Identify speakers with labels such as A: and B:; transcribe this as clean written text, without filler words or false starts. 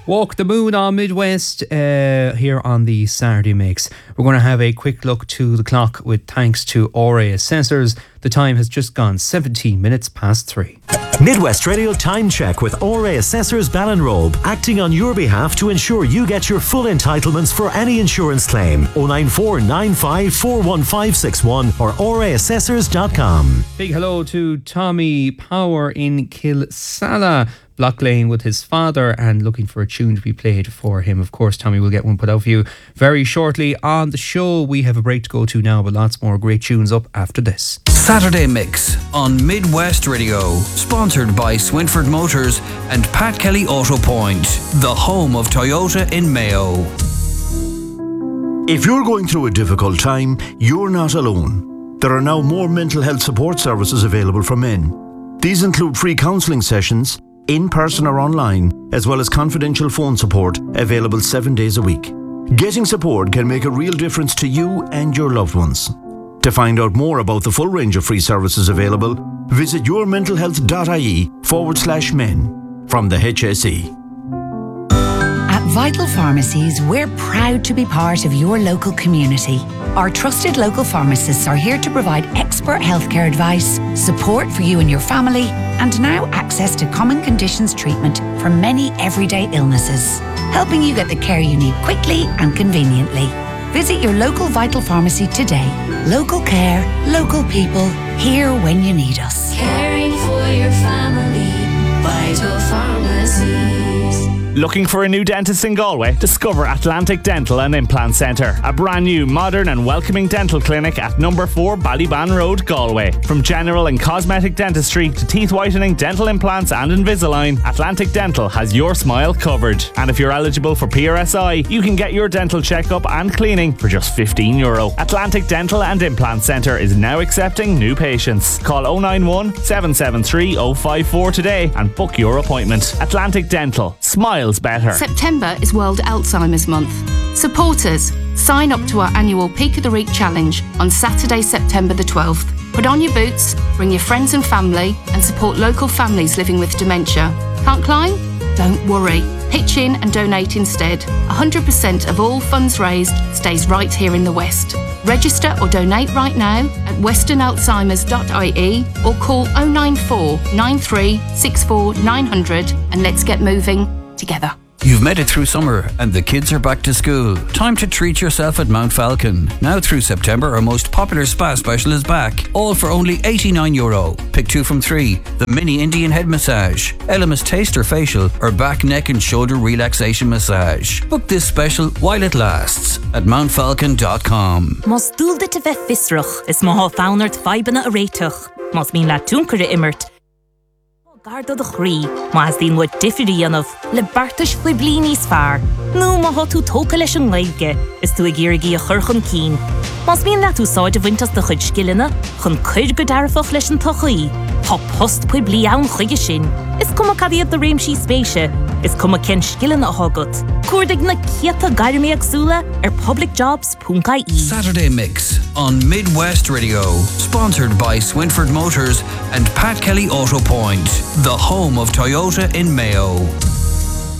A: Walk the moon on Midwest here on the Saturday Mix. We're going to have a quick look to the clock with thanks to RA Assessors. The time has just gone 17 minutes past 3.
B: Midwest Radio Time Check with RA Assessors Ballinrobe, acting on your behalf to ensure you get your full entitlements for any insurance claim. 094 95 41561 or raassessors.com.
A: Big hello to Tommy Power in Kilsalla, Block Lane, with his father, and looking for a tune to be played for him. Of course, Tommy will get one put out for you very shortly on the show. We have a break to go to now, but lots more great tunes up after this.
C: Saturday Mix on Midwest Radio, sponsored by Swinford Motors and Pat Kelly Auto Point, the home of Toyota in Mayo.
D: If you're going through a difficult time, you're not alone. There are now more mental health support services available for men. These include free counselling sessions, in person or online, as well as confidential phone support available 7 days a week. Getting support can make a real difference to you and your loved ones. To find out more about the full range of free services available, visit yourmentalhealth.ie/men from the HSE.
E: At Vital Pharmacies, we're proud to be part of your local community. Our trusted local pharmacists are here to provide expert healthcare advice, support for you and your family, and now access to common conditions treatment for many everyday illnesses, helping you get the care you need quickly and conveniently. Visit your local Vital Pharmacy today. Local care, local people, here when you need us.
F: Caring for your family, Vital Pharmacies.
G: Looking for a new dentist in Galway? Discover Atlantic Dental and Implant Centre, a brand new, modern and welcoming dental clinic at number 4 Ballyban Road, Galway. From general and cosmetic dentistry to teeth whitening, dental implants and Invisalign, Atlantic Dental has your smile covered. And if you're eligible for PRSI, you can get your dental checkup and cleaning for just €15. Atlantic Dental and Implant Centre is now accepting new patients. Call 091 773 054 today and book your appointment. Atlantic Dental. Smiles better.
H: September is World Alzheimer's Month. Support us. Sign up to our annual Peak of the Week challenge on Saturday, September the 12th. Put on your boots, bring your friends and family, and support local families living with dementia. Can't climb? Don't worry. Pitch in and donate instead. 100% of all funds raised stays right here in the West. Register or donate right now at westernalzheimers.ie or call 094 93 64 900 and let's get moving together.
C: You've made it through summer and the kids are back to school. Time to treat yourself at Mount Falcon. Now through September, our most popular spa special is back. All for only €89. Pick 2 from 3. The mini Indian head massage, Elemis taster facial, or back, neck and shoulder relaxation massage. Book this special while it lasts at mountfalcon.com.
I: Mas dúlda te bheith fisrach is má fánart fibana a réitach. Mas mín la túnkere immert. Garda de chrí, mas dín wat diffirí anaf, le bartas fwy blini sfar. Nu ma ha tú tóca leis an leige, is tú a gírigi a churchan cín. Mas mín la tú sáid a vintas de chud skillina, chun chuir go darfach leis an tochaí. Ha post pwy bli awn chuige sin. Is cum a cadiad de réimsí spéise, is cum a ken skillina a hagot. Cuirdig na ciata gairmi agsúla publicjobs.ie.
C: Saturday Mix on Midwest Radio, sponsored by Swinford Motors and Pat Kelly Auto Point, the home of Toyota in Mayo.